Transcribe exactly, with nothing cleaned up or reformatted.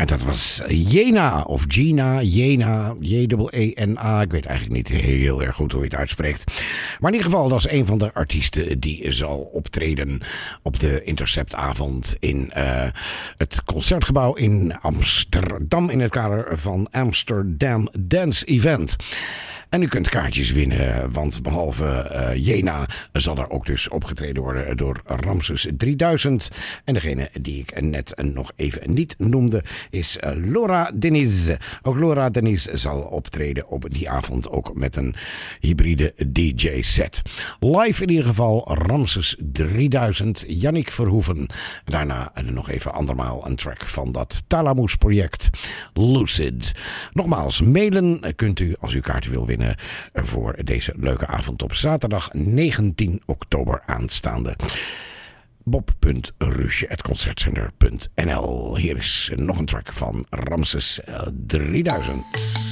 En dat was Jena of Gina, Jena, J E E N A. Ik weet eigenlijk niet heel erg goed hoe je het uitspreekt. Maar in ieder geval, dat is een van de artiesten die zal optreden op de Interceptavond in uh, het Concertgebouw in Amsterdam in het kader van Amsterdam Dance Event. En u kunt kaartjes winnen, want behalve uh, Jena zal er ook dus opgetreden worden door Ramses drieduizend. En degene die ik net nog even niet noemde is uh, Laura Deniz. Ook Laura Deniz zal optreden op die avond ook met een hybride D J-set. Live in ieder geval Ramses drieduizend, Yannick Verhoeven. Daarna nog even andermaal een track van dat Talamoes project Lucid. Nogmaals, mailen kunt u als u kaarten wil winnen voor deze leuke avond op zaterdag negentien oktober aanstaande. bob punt ruusje apenstaartje concertcenter punt n l. Hier is nog een track van Ramses drieduizend.